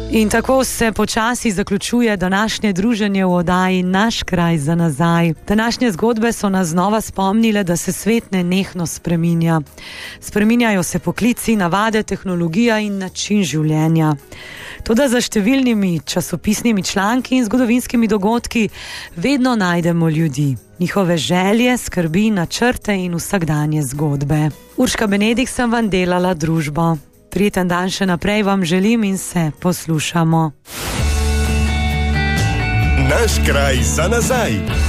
In tako se počasi zaključuje današnje druženje v oddaji Naš kraj za nazaj. Današnje zgodbe so nas znova spomnile, da se svet nenehno spreminja. Spreminjajo se poklici, navade, tehnologija in način življenja. Toda za številnimi časopisnimi članki in zgodovinskimi dogodki vedno najdemo ljudi. Njihove želje, skrbi, načrte in vsakdanje zgodbe. Urška Benedik sem vam delala družbo. Prijeten dan še naprej vam želim in se poslušamo. Naš kraj za nazaj.